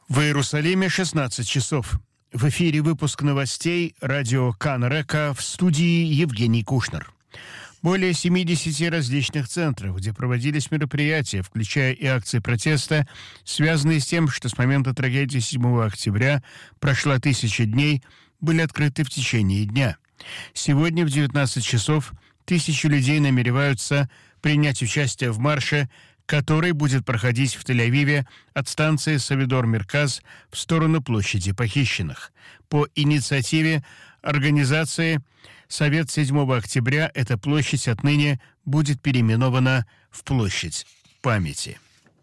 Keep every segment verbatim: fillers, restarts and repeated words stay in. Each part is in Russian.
В Иерусалиме шестнадцать часов. В эфире выпуск новостей радио Кан Река, в студии Евгений Кушнер. Более семидесяти различных центров, где проводились мероприятия, включая и акции протеста, связанные с тем, что с момента трагедии седьмого октября прошло тысяча дней, были открыты в течение дня. Сегодня в девятнадцать часов тысячи людей намереваются принять участие в марше, который будет проходить в Тель-Авиве от станции Савидор-Мерказ в сторону площади похищенных. По инициативе организации Совет седьмого октября эта площадь отныне будет переименована в Площадь памяти.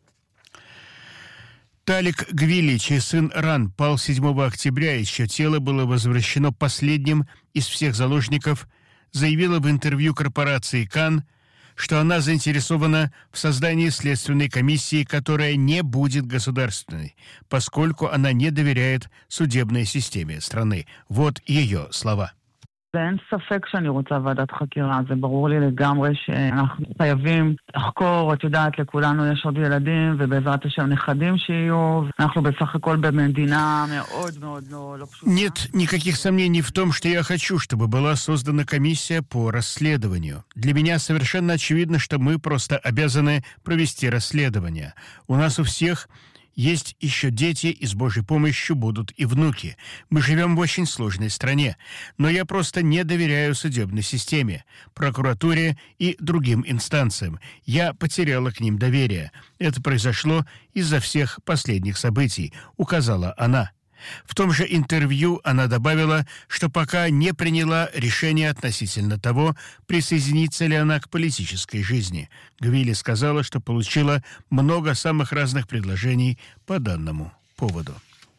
Талик Гвили, чей сын Ран пал седьмого октября, и чье тело было возвращено последним из всех заложников, заявила в интервью корпорации Кан, что она заинтересована в создании следственной комиссии, которая не будет государственной, поскольку она не доверяет судебной системе страны. Вот ее слова. ואין ספק שאני רוצה ועדת חקירה, זה ברור לי לגמרי שאנחנו חייבים לחקור, את יודעת, לכולנו יש עוד ילדים, ובעזרת השם נכדים שיהיו, אנחנו בסך הכל במדינה מאוד מאוד לא, לא פשוטה. Нет никаких сомнений в том, что я хочу, чтобы была создана комиссия по расследованию. Для меня совершенно очевидно, что мы просто обязаны провести расследование. У нас у всех есть еще дети, и с Божьей помощью будут и внуки. Мы живем в очень сложной стране, но я просто не доверяю судебной системе, прокуратуре и другим инстанциям. Я потеряла к ним доверие. Это произошло из-за всех последних событий, указала она. В том же интервью она добавила, что пока не приняла решение относительно того, присоединится ли она к политической жизни. Гвили сказала, что получила много самых разных предложений по данному поводу.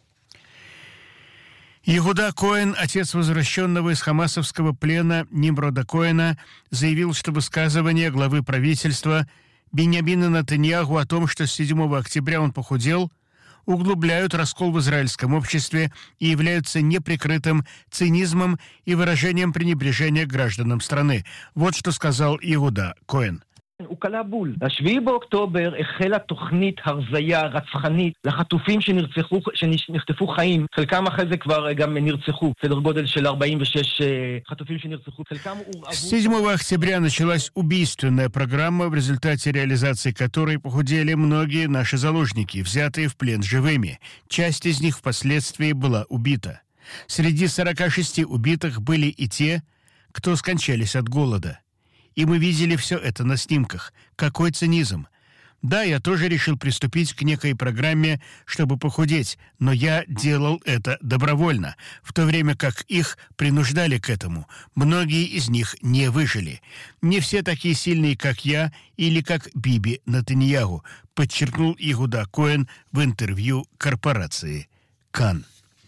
Иуда Коэн, отец возвращенного из хамасовского плена Нимрода Коэна, заявил, что высказывание главы правительства Биньямина Нетаньяху о том, что с седьмого октября он похудел, углубляют раскол в израильском обществе и являются неприкрытым цинизмом и выражением пренебрежения к гражданам страны. Вот что сказал Иуда Коэн. הוא קלה בול. בשביעי באוקטובר החלה תוכנית הרזיה רצחנית לחטופים שנרצחו, שנחטפו חיים. חלקם אחרי זה כבר גם נרצחו. סדר גודל של ארבעים ושש חטופים שנרצחו. חלקם הורעבו. С седьмого октября началась убийственная программа, в результате реализации которой похудели многие наши заложники, взятые в плен живыми. Часть из них впоследствии была убита. Среди сорока шести убитых были и те, кто скончались от голода. И мы видели все это на снимках. Какой цинизм! Да, я тоже решил приступить к некой программе, чтобы похудеть, но я делал это добровольно, в то время как их принуждали к этому. Многие из них не выжили. Не все такие сильные, как я или как Биби Нетаньяху, подчеркнул Иуда Коэн в интервью корпорации Кан.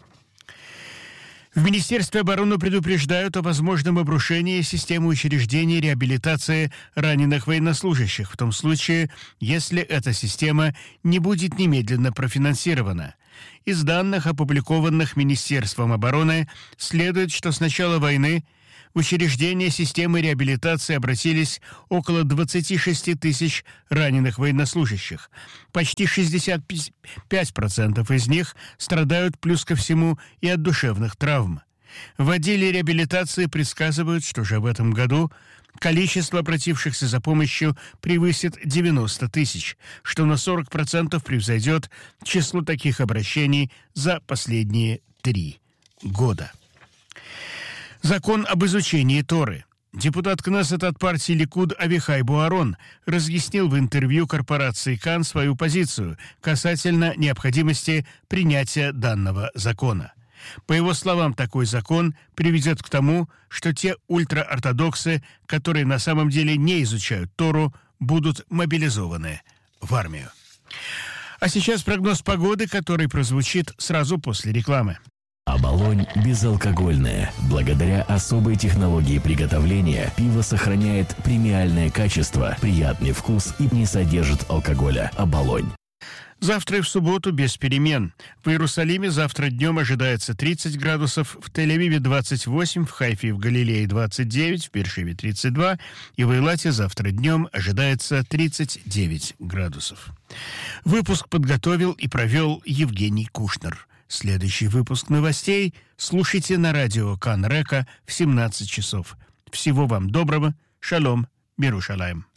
В Министерстве обороны предупреждают о возможном обрушении системы учреждений реабилитации раненых военнослужащих, в том случае, если эта система не будет немедленно профинансирована. Из данных, опубликованных Министерством обороны, следует, что с начала войны в учреждения системы реабилитации обратились около двадцати шести тысяч раненых военнослужащих. Почти шестьдесят пять процентов из них страдают плюс ко всему и от душевных травм. В отделе реабилитации предсказывают, что уже в этом году количество обратившихся за помощью превысит девяносто тысяч, что на сорок процентов превзойдет число таких обращений за последние три года. Закон об изучении Торы. Депутат Кнессета от партии Ликуд Авихай Буарон разъяснил в интервью корпорации Кан свою позицию касательно необходимости принятия данного закона. По его словам, такой закон приведет к тому, что те ультраортодоксы, которые на самом деле не изучают Тору, будут мобилизованы в армию. А сейчас прогноз погоды, который прозвучит сразу после рекламы. Оболонь безалкогольное. Благодаря особой технологии приготовления пиво сохраняет премиальное качество, приятный вкус и не содержит алкоголя. Оболонь. Завтра и в субботу без перемен. В Иерусалиме завтра днем ожидается тридцать градусов, в Тель-Авиве двадцать восемь, в Хайфе и в Галилее двадцать девять, в Беэр-Шеве тридцать два, и в Эйлате завтра днем ожидается тридцать девять градусов. Выпуск подготовил и провел Евгений Кушнер. Следующий выпуск новостей слушайте на радио Кан Река в семнадцать часов. Всего вам доброго. Шалом. Мирушалаем.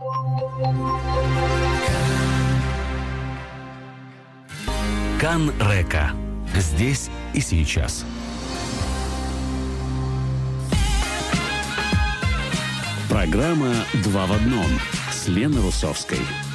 Кан Река. Здесь и сейчас. Программа «Два в одном» с Леной Русовской.